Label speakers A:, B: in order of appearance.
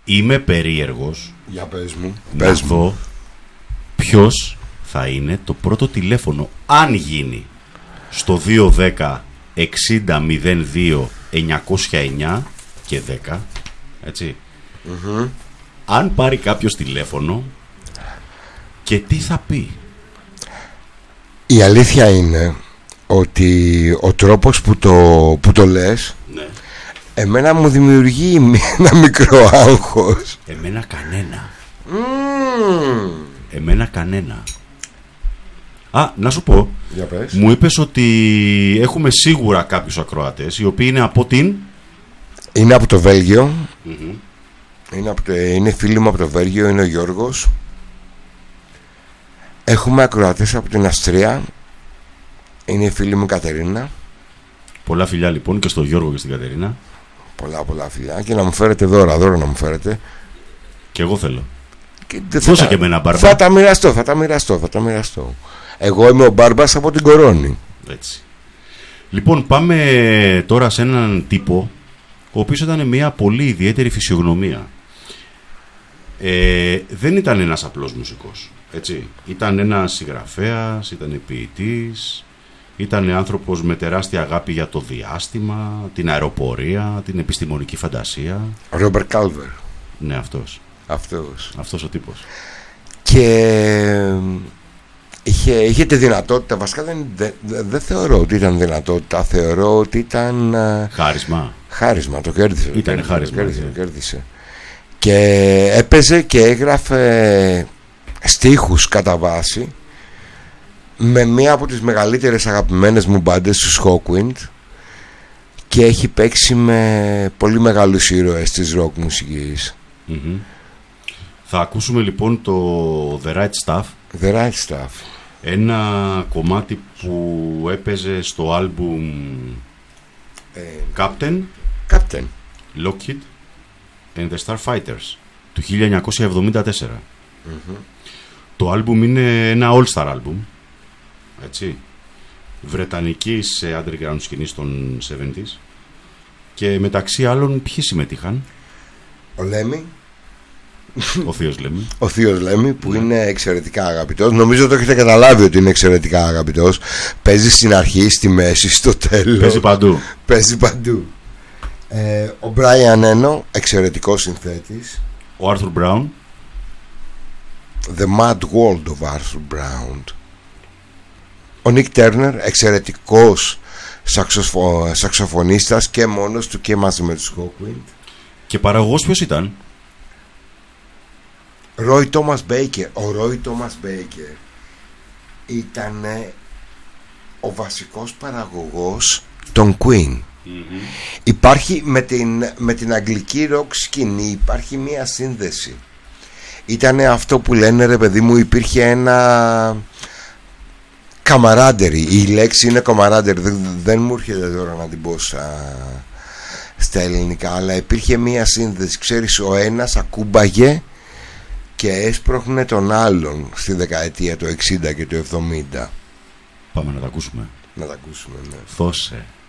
A: Είμαι περίεργος.
B: Για πες μου.
A: Να δω ποιος θα είναι το πρώτο τηλέφωνο, αν γίνει, στο 210 6002 909 και 10. Έτσι. Αν πάρει κάποιος τηλέφωνο και τι θα πει.
B: Η αλήθεια είναι ότι ο τρόπος που το λες, ναι, εμένα μου δημιουργεί ένα μικρό άγχος.
A: Εμένα κανένα. Εμένα κανένα. Α, να σου πω.
B: Για πες.
A: Μου είπες ότι έχουμε σίγουρα κάποιους ακροατές, οι οποίοι είναι από την...
B: Είναι από το Βέλγιο. Είναι φίλοι μου από το Βέλγιο. Είναι ο Γιώργος. Έχουμε ακροατές από την Αυστρία. Είναι η φίλη μου Κατερίνα.
A: Πολλά φιλιά λοιπόν και στον Γιώργο και στην Κατερίνα.
B: Πολλά φιλιά. Και να μου φέρετε δώρα να μου φέρετε.
A: Και εγώ θέλω. Δώσε και εμένα Μπάρμπα.
B: Θα τα μοιραστώ. Εγώ είμαι ο Μπάρμπας από την Κορώνη.
A: Έτσι. Λοιπόν, πάμε τώρα σε έναν τύπο ο οποίος ήταν μια πολύ ιδιαίτερη φυσιογνωμία. Δεν ήταν ένας απλός μουσικός, έτσι. Ήταν ένας συγγραφέας, ήταν ποιητής, ήταν άνθρωπος με τεράστια αγάπη για το διάστημα, την αεροπορία, την επιστημονική φαντασία.
B: Ρόμπερτ Κάλβερ.
A: Ναι, αυτός. Αυτός ο τύπος.
B: Και είχε τη δυνατότητα, βασικά δεν θεωρώ ότι ήταν δυνατότητα, θεωρώ ότι ήταν χάρισμα, το κέρδισε.
A: Ήταν χάρισμα.
B: Κέρδισε. Και έπαιζε και έγραφε στίχους κατά βάση με μία από τις μεγαλύτερες αγαπημένες μου μπάντες, τους Hawkwind, και έχει παίξει με πολύ μεγάλους ήρωες της rock μουσικής.
A: Θα ακούσουμε λοιπόν το The Right Stuff.
B: The Right Stuff.
A: Ένα κομμάτι που έπαιζε στο άλμπουμ Captain Lockheed and the Starfighters του 1974. Το άλμπουμ είναι ένα all-star άλμπουμ, έτσι, βρετανικής underground σκηνής των 70s. Και μεταξύ άλλων ποιοι συμμετείχαν?
B: Ο Λέμι.
A: Ο Θείος Λέμι
B: που είναι εξαιρετικά αγαπητός. Νομίζω το έχετε καταλάβει ότι είναι εξαιρετικά αγαπητός. Παίζει στην αρχή, στη μέση, στο τέλος. Παίζει παντού. Ο Μπράιαν Ένο, εξαιρετικός συνθέτης.
A: Ο Άρθουρ Μπράουν.
B: The Mad World of Arthur Brown. Ο Νίκ Τέρνερ, εξαιρετικός σαξοφωνίστας και μόνος του και μαζί με τους Hawkwind.
A: Και παραγωγός ποιος ήταν?
B: Roy Thomas Baker. Ο Roy Thomas Baker ήταν ο βασικός παραγωγός των Queen. Υπάρχει με την αγγλική rock σκηνή, υπάρχει μία σύνδεση. Ήτανε αυτό που λένε, ρε παιδί μου, υπήρχε ένα καμαράντερι. Η λέξη είναι καμαράντερι, δεν μου έρχεται τώρα να την πω στα ελληνικά, αλλά υπήρχε μία σύνδεση. Ξέρεις, ο ένας ακούμπαγε και έσπροχνε τον άλλον στη δεκαετία του 60 και του 70.
A: Πάμε να τα ακούσουμε.
B: Ναι.
A: Δώσε.